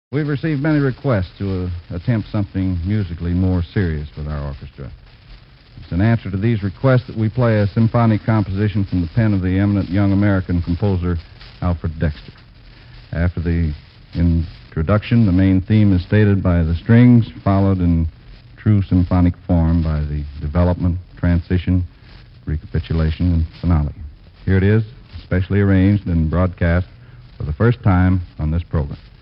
We've received many requests to attempt something musically more serious with our orchestra. It's in answer to these requests that we play a symphonic composition from the pen of the eminent young American composer Alfred Dexter. After the introduction, the main theme is stated by the strings, followed in true symphonic form by the development, transition, recapitulation, and finale. Here it is, specially arranged and broadcast for the first time on this program.